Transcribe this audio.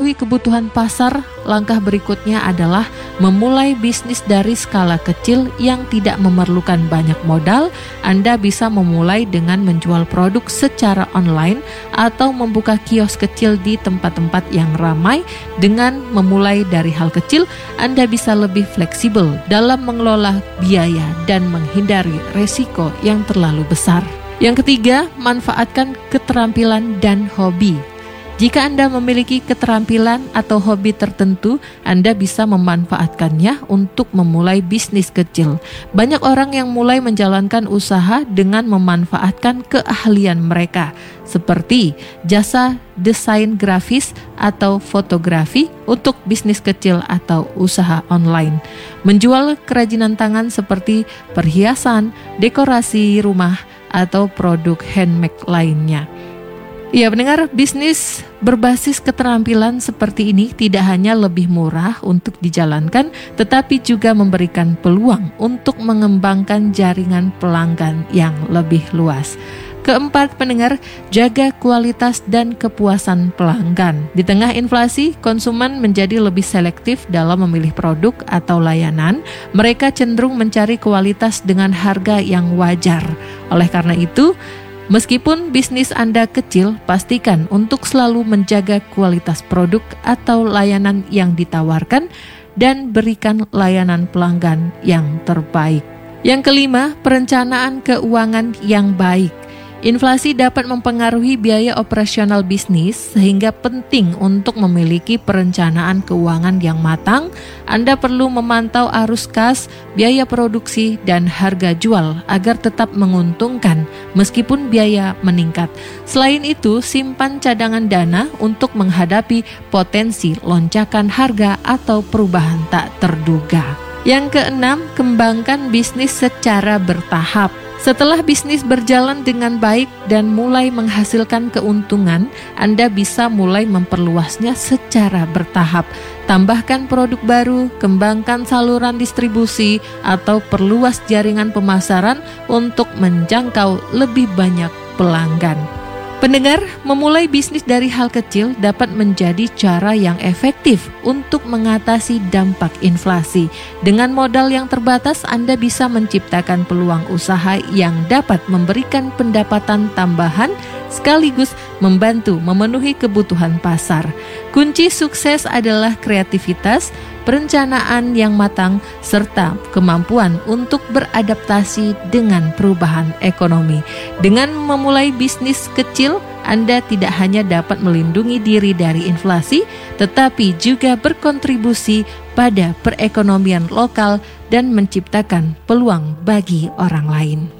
memenuhi kebutuhan pasar, langkah berikutnya adalah memulai bisnis dari skala kecil yang tidak memerlukan banyak modal. Anda bisa memulai dengan menjual produk secara online atau membuka kios kecil di tempat-tempat yang ramai. Dengan memulai dari hal kecil, Anda bisa lebih fleksibel dalam mengelola biaya dan menghindari resiko yang terlalu besar. Yang ketiga, manfaatkan keterampilan dan hobi. Jika Anda memiliki keterampilan atau hobi tertentu, Anda bisa memanfaatkannya untuk memulai bisnis kecil. Banyak orang yang mulai menjalankan usaha dengan memanfaatkan keahlian mereka, seperti jasa desain grafis atau fotografi untuk bisnis kecil atau usaha online. Menjual kerajinan tangan seperti perhiasan, dekorasi rumah, atau produk handmade lainnya. Ya, pendengar, bisnis berbasis keterampilan seperti ini tidak hanya lebih murah untuk dijalankan, tetapi juga memberikan peluang untuk mengembangkan jaringan pelanggan yang lebih luas. Keempat, pendengar, jaga kualitas dan kepuasan pelanggan. Di tengah inflasi, konsumen menjadi lebih selektif dalam memilih produk atau layanan. Mereka cenderung mencari kualitas dengan harga yang wajar. Oleh karena itu, meskipun bisnis Anda kecil, pastikan untuk selalu menjaga kualitas produk atau layanan yang ditawarkan dan berikan layanan pelanggan yang terbaik. Yang kelima, perencanaan keuangan yang baik. Inflasi dapat mempengaruhi biaya operasional bisnis, sehingga penting untuk memiliki perencanaan keuangan yang matang. Anda perlu memantau arus kas, biaya produksi, dan harga jual agar tetap menguntungkan meskipun biaya meningkat. Selain itu, simpan cadangan dana untuk menghadapi potensi lonjakan harga atau perubahan tak terduga. Yang keenam, kembangkan bisnis secara bertahap. Setelah bisnis berjalan dengan baik dan mulai menghasilkan keuntungan, Anda bisa mulai memperluasnya secara bertahap. Tambahkan produk baru, kembangkan saluran distribusi, atau perluas jaringan pemasaran untuk menjangkau lebih banyak pelanggan. Pendengar, memulai bisnis dari hal kecil dapat menjadi cara yang efektif untuk mengatasi dampak inflasi. Dengan modal yang terbatas, Anda bisa menciptakan peluang usaha yang dapat memberikan pendapatan tambahan sekaligus membantu memenuhi kebutuhan pasar. Kunci sukses adalah kreativitas, perencanaan yang matang, serta kemampuan untuk beradaptasi dengan perubahan ekonomi. Dengan memulai bisnis kecil, Anda tidak hanya dapat melindungi diri dari inflasi, tetapi juga berkontribusi pada perekonomian lokal dan menciptakan peluang bagi orang lain.